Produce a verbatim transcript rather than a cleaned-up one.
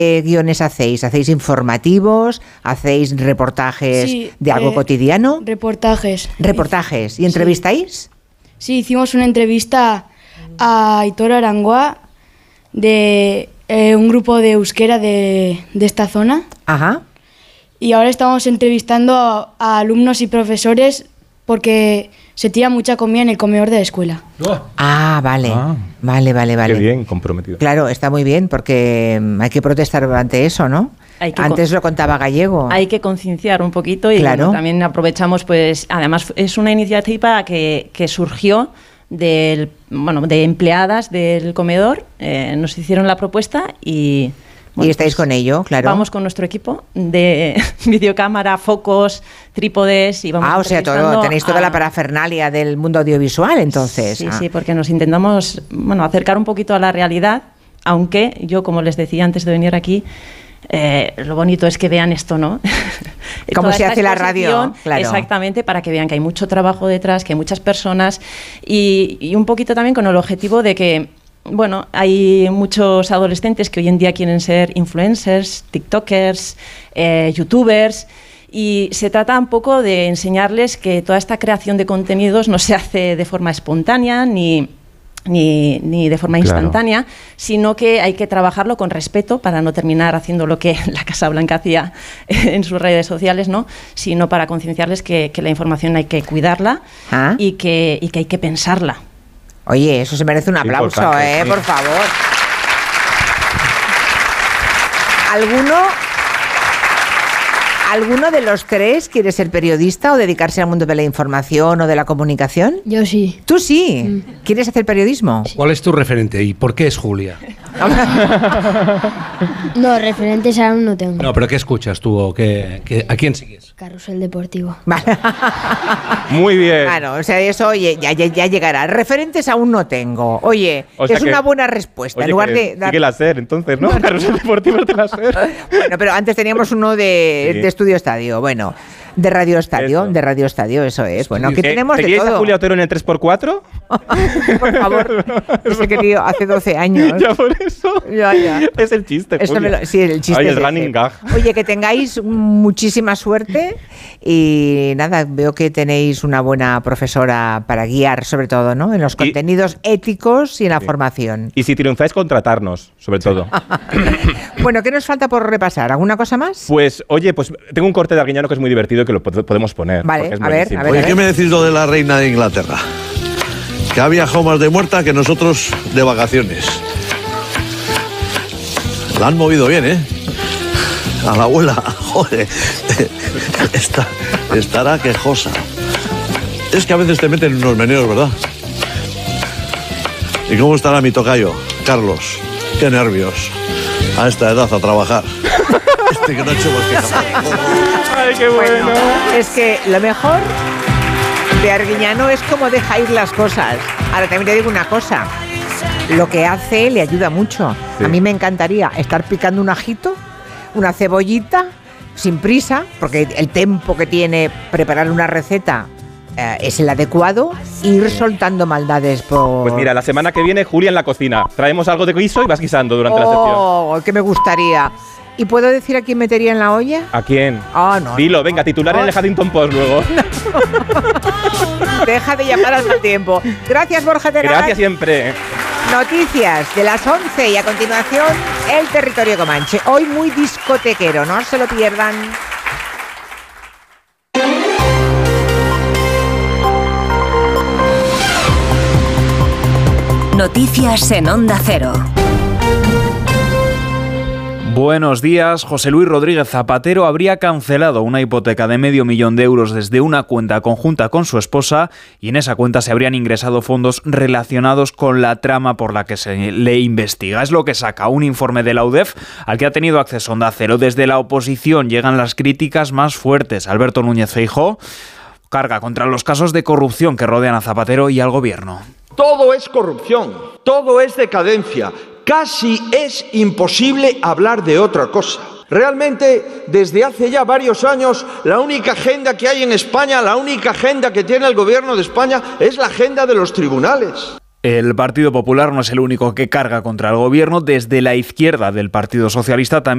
¿Qué guiones hacéis? ¿Hacéis informativos? ¿Hacéis reportajes sí, de algo eh, cotidiano? Reportajes. ¿Reportajes? ¿Y entrevistáis? Sí, hicimos una entrevista a Aitor Arangoa de eh, un grupo de euskera de, de esta zona. Ajá. Y ahora estamos entrevistando a, a alumnos y profesores porque se tira mucha comida en el comedor de la escuela. Oh. Ah, vale. Ah. Vale, vale, vale. Qué bien, comprometido. Claro, está muy bien porque hay que protestar ante eso, ¿no? Hay que Antes con- lo contaba Gallego. Hay que concienciar un poquito y Claro. bueno, también aprovechamos, pues, además es una iniciativa que, que surgió del, bueno, de empleadas del comedor, eh, nos hicieron la propuesta y... Y estáis con ello, claro. Vamos con nuestro equipo de videocámara, focos, trípodes y vamos Ah, o sea, todo, entrevistando tenéis toda a- la parafernalia del mundo audiovisual, entonces. Sí, Ah. sí, porque nos intentamos, bueno, acercar un poquito a la realidad, aunque yo, como les decía antes de venir aquí, eh, lo bonito es que vean esto, ¿no? Cómo Toda se esta hace la radio, exposición, claro. Exactamente, para que vean que hay mucho trabajo detrás, que hay muchas personas y, y un poquito también con el objetivo de que, bueno, hay muchos adolescentes que hoy en día quieren ser influencers, tiktokers, eh, youtubers. Y se trata un poco de enseñarles que toda esta creación de contenidos no se hace de forma espontánea ni, ni, ni de forma Claro. instantánea, sino que hay que trabajarlo con respeto para no terminar haciendo lo que la Casa Blanca hacía en sus redes sociales, ¿no? Sino para concienciarles que, que la información hay que cuidarla Ah. y, que, y que hay que pensarla. Oye, eso se merece un aplauso, Importante, ¿eh? sí. Por favor. ¿Alguno, ¿Alguno de los tres quiere ser periodista o dedicarse al mundo de la información o de la comunicación? Yo sí. ¿Tú sí? ¿Quieres hacer periodismo? ¿Cuál es tu referente y por qué es Julia? No, referentes aún no tengo. No, pero ¿qué escuchas tú o qué, qué- a quién sigues? Carrusel Deportivo. Vale. Muy bien. Claro, o sea, eso, oye, ya, ya, ya llegará. Referentes aún no tengo. Oye, O sea es que- una buena respuesta. Oye, en lugar que de dar- sigue la SER, entonces, ¿no? Carrusel Deportivo de la SER. Bueno, pero antes teníamos uno de, Sí. de Estudio Estadio. Bueno, de Radio Estadio, Eso. de Radio Estadio, eso es. Bueno, aquí Eh, tenemos de ¿Seguíais a todo. Julia Otero en el tres por cuatro? Por favor, ese querido hace doce años. Ya por eso. Ya, ya. Es el chiste, Eso me Julia. lo- sí, el chiste Ay, es el ese. running gag. Oye, que tengáis muchísima suerte y nada, veo que tenéis una buena profesora para guiar, sobre todo, ¿no? En los Y- contenidos éticos y en la Sí. formación. Y si triunfáis, contratarnos, sobre todo. Bueno, ¿qué nos falta por repasar? ¿Alguna cosa más? Pues, oye, pues tengo un corte de Arguiñano que es muy divertido que lo pod- podemos poner. Vale, porque es a ver, buenísimo. a ver. Oye, ¿qué me decís lo de la reina de Inglaterra? Que ha viajado más de muerta que nosotros de vacaciones. La han movido bien, ¿eh? A la abuela, joder. Está, estará quejosa. Es que a veces te meten unos meneos, ¿verdad? ¿Y cómo estará mi tocayo, Carlos? Qué nervios. A esta edad a trabajar. Este que no ha hecho más que jamás. Ay, qué bueno. Bueno, es que lo mejor de Arguiñano es cómo deja ir las cosas. Ahora también te digo una cosa. Lo que hace le ayuda mucho. Sí. A mí me encantaría estar picando un ajito, una cebollita, sin prisa, porque el tempo que tiene preparar una receta eh, es el adecuado, e ir soltando maldades por... Pues mira, la semana que viene, Julia en la cocina. Traemos algo de guiso y vas guisando durante la sección. Oh, que me gustaría. ¿Y puedo decir a quién metería en la olla? ¿A quién? Ah, no. Dilo, venga, titular en el Huffington Post luego. Deja de llamar al mal tiempo. Gracias, Borja Terán. Gracias siempre. Noticias de las once y a continuación el territorio comanche. Hoy muy discotequero, no se lo pierdan. Noticias en Onda Cero. Buenos días. José Luis Rodríguez Zapatero habría cancelado una hipoteca de medio millón de euros desde una cuenta conjunta con su esposa y en esa cuenta se habrían ingresado fondos relacionados con la trama por la que se le investiga. Es lo que saca un informe de la U D E F al que ha tenido acceso Onda Cero. Desde la oposición llegan las críticas más fuertes. Alberto Núñez Feijóo carga contra los casos de corrupción que rodean a Zapatero y al gobierno. Todo es corrupción, todo es decadencia. Casi es imposible hablar de otra cosa. Realmente, desde hace ya varios años, la única agenda que hay en España, la única agenda que tiene el gobierno de España, es la agenda de los tribunales. El Partido Popular no es el único que carga contra el gobierno. Desde la izquierda del Partido Socialista también